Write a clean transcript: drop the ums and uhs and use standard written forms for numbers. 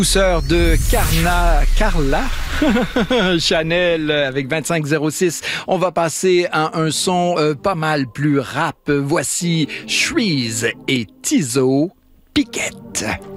Douceur de Carla Chanel avec 2506. On va passer à un son pas mal plus rap. Voici Shreeze et Tizo Piquette.